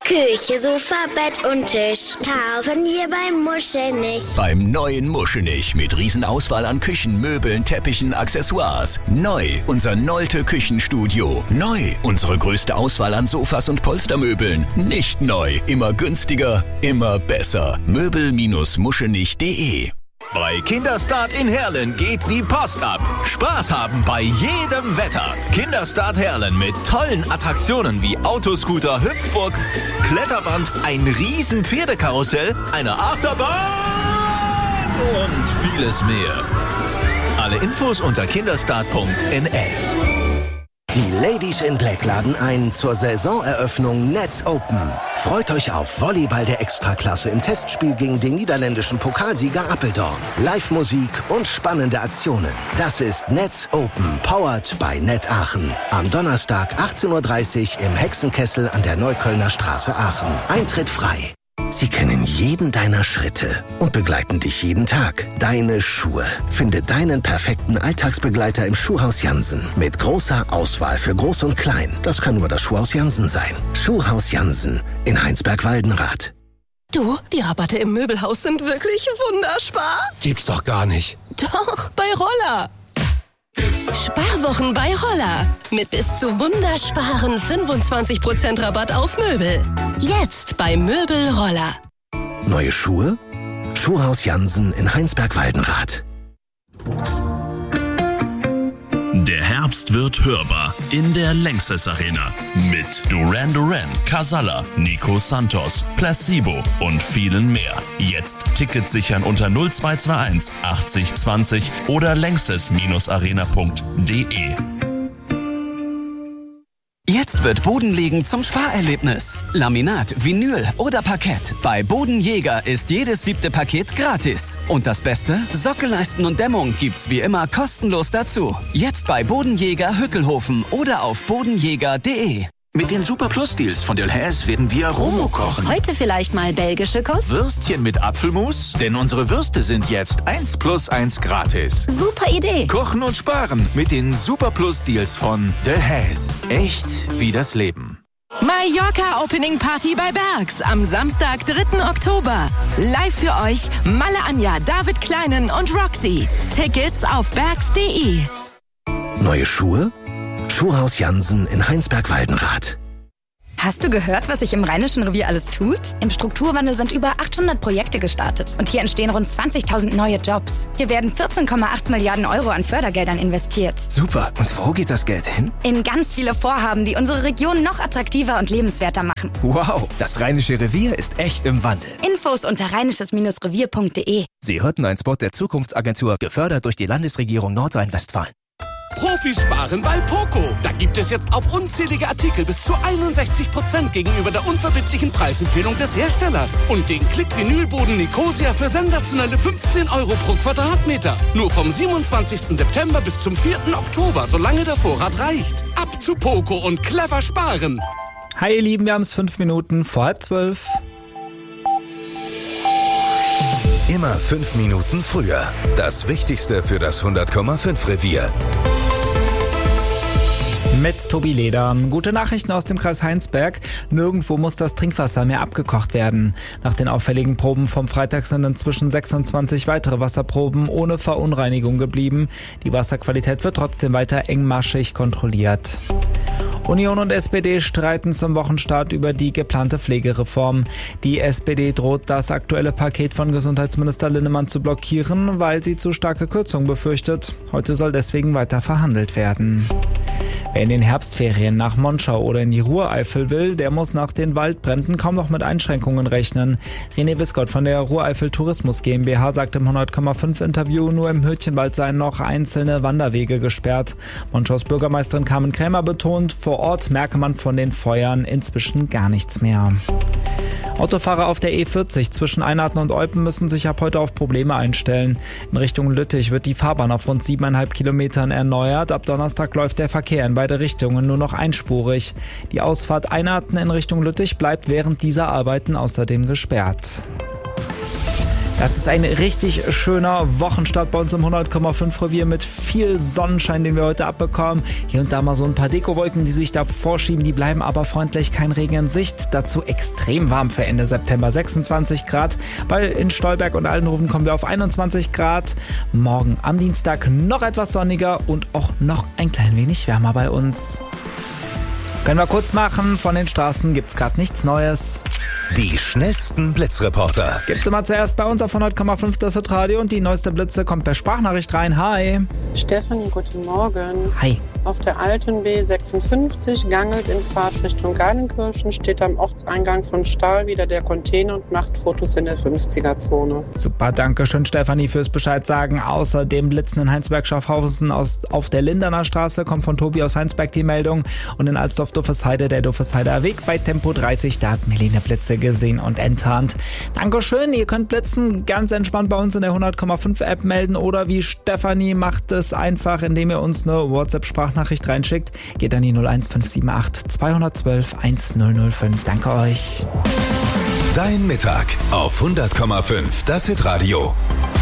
Küche, Sofa, Bett und Tisch kaufen wir beim Muschelnich. Beim neuen Muschelnich mit Riesenauswahl an Küchen, Möbeln, Teppichen, Accessoires. Neu unser Nolte Küchenstudio. Neu unsere größte Auswahl an Sofas und Polstermöbeln. Nicht neu, immer günstiger, immer besser. Möbel-muschelnich.de. Bei Kinderstart in Herlen geht die Post ab. Spaß haben bei jedem Wetter. Kinderstart Herlen mit tollen Attraktionen wie Autoscooter, Hüpfburg, Kletterwand, ein riesen Pferdekarussell, eine Achterbahn und vieles mehr. Alle Infos unter kinderstart.nl. Die Ladies in Black laden ein zur Saisoneröffnung Nets Open. Freut euch auf Volleyball der Extraklasse im Testspiel gegen den niederländischen Pokalsieger Apeldoorn. Live-Musik und spannende Aktionen. Das ist Nets Open, powered by Net Aachen. Am Donnerstag 18:30 Uhr im Hexenkessel an der Neuköllner Straße Aachen. Eintritt frei. Sie kennen jeden deiner Schritte und begleiten dich jeden Tag. Deine Schuhe. Finde deinen perfekten Alltagsbegleiter im Schuhhaus Jansen. Mit großer Auswahl für Groß und Klein. Das kann nur das Schuhhaus Jansen sein. Schuhhaus Jansen in Heinsberg-Waldenrath. Du, die Rabatte im Möbelhaus sind wirklich wunderspar. Gibt's doch gar nicht. Doch, bei Roller. Sparwochen bei Roller. Mit bis zu wundersparen 25% Rabatt auf Möbel. Jetzt bei Möbel Roller. Neue Schuhe? Schuhhaus Jansen in Heinsberg-Waldenrath. Der Herbst wird hörbar in der Lanxess Arena mit Duran Duran, Casalla, Nico Santos, Placebo und vielen mehr. Jetzt Tickets sichern unter 0221 80 20 oder lanxess-arena.de. Jetzt wird Bodenlegen zum Sparerlebnis. Laminat, Vinyl oder Parkett. Bei Bodenjäger ist jedes 7. Paket gratis. Und das Beste? Sockelleisten und Dämmung gibt's wie immer kostenlos dazu. Jetzt bei Bodenjäger Hückelhofen oder auf bodenjäger.de. Mit den Super Plus Deals von Delhaize werden wir Romo kochen. Heute vielleicht mal belgische Kost? Würstchen mit Apfelmus? Denn unsere Würste sind jetzt 1+1 gratis. Super Idee. Kochen und sparen mit den Super Plus Deals von Delhaize. Echt wie das Leben. Mallorca Opening Party bei Bergs am Samstag, 3. Oktober. Live für euch Malle Anja, David Kleinen und Roxy. Tickets auf bergs.de. Neue Schuhe? Schuhhaus Jansen in Heinsberg-Waldenrath. Hast du gehört, was sich im Rheinischen Revier alles tut? Im Strukturwandel sind über 800 Projekte gestartet. Und hier entstehen rund 20.000 neue Jobs. Hier werden 14,8 Milliarden Euro an Fördergeldern investiert. Super. Und wo geht das Geld hin? In ganz viele Vorhaben, die unsere Region noch attraktiver und lebenswerter machen. Wow, das Rheinische Revier ist echt im Wandel. Infos unter rheinisches-revier.de. Sie hörten einen Spot der Zukunftsagentur, gefördert durch die Landesregierung Nordrhein-Westfalen. Profis sparen bei Poco. Da gibt es jetzt auf unzählige Artikel bis zu 61% gegenüber der unverbindlichen Preisempfehlung des Herstellers. Und den Klick-Vinylboden Nicosia für sensationelle 15 € pro Quadratmeter. Nur vom 27. September bis zum 4. Oktober, solange der Vorrat reicht. Ab zu Poco und clever sparen. Hi ihr Lieben, wir haben es 5 Minuten vor 11:30. Immer 5 Minuten früher. Das Wichtigste für das 100,5 Revier. Mit Tobi Leder. Gute Nachrichten aus dem Kreis Heinsberg. Nirgendwo muss das Trinkwasser mehr abgekocht werden. Nach den auffälligen Proben vom Freitag sind inzwischen 26 weitere Wasserproben ohne Verunreinigung geblieben. Die Wasserqualität wird trotzdem weiter engmaschig kontrolliert. Union und SPD streiten zum Wochenstart über die geplante Pflegereform. Die SPD droht, das aktuelle Paket von Gesundheitsminister Linnemann zu blockieren, weil sie zu starke Kürzungen befürchtet. Heute soll deswegen weiter verhandelt werden. Wer in den Herbstferien nach Monschau oder in die Ruhreifel will, der muss nach den Waldbränden kaum noch mit Einschränkungen rechnen. René Wiskott von der Ruhreifel Tourismus GmbH sagt im 100,5 Interview, nur im Hürtchenwald seien noch einzelne Wanderwege gesperrt. Monschaus Bürgermeisterin Carmen Krämer betont, vor Ort merke man von den Feuern inzwischen gar nichts mehr. Autofahrer auf der E40 zwischen Einarten und Eupen müssen sich ab heute auf Probleme einstellen. In Richtung Lüttich wird die Fahrbahn auf rund 7,5 Kilometern erneuert. Ab Donnerstag läuft der Verkehr in beide Richtungen nur noch einspurig. Die Ausfahrt Einarten in Richtung Lüttich bleibt während dieser Arbeiten außerdem gesperrt. Das ist ein richtig schöner Wochenstart bei uns im 100,5 Revier mit viel Sonnenschein, den wir heute abbekommen. Hier und da mal so ein paar Dekowolken, die sich da vorschieben, die bleiben aber freundlich, kein Regen in Sicht. Dazu extrem warm für Ende September, 26 Grad. Weil in Stolberg und Aldenhoven kommen wir auf 21 Grad. Morgen am Dienstag noch etwas sonniger und auch noch ein klein wenig wärmer bei uns. Können wir kurz machen, von den Straßen gibt's gerade nichts Neues. Die schnellsten Blitzreporter. Gibt's immer zuerst bei uns auf 100,5 das Radio und die neueste Blitze kommt per Sprachnachricht rein. Hi. Stefanie, guten Morgen. Hi. Auf der alten B56 Gangelt in Fahrt Richtung Gardenkirchen steht am Ortseingang von Stahl wieder der Container und macht Fotos in der 50er-Zone. Super, danke schön Stefanie fürs Bescheid sagen. Außerdem Blitzen in Heinsberg-Schaffhausen auf der Lindener Straße kommt von Tobi aus Heinsberg die Meldung. Und in Alsdorf-Duffesheide der Duffesheider Weg bei Tempo 30, da hat Melina Blitze gesehen und enttarnt. Dankeschön, ihr könnt Blitzen ganz entspannt bei uns in der 100,5 App melden oder wie Stefanie macht es einfach, indem ihr uns eine WhatsApp-Sprachnachricht reinschickt. Geht an die 01578 212 1005. Danke euch. Dein Mittag auf 100,5 das Hitradio.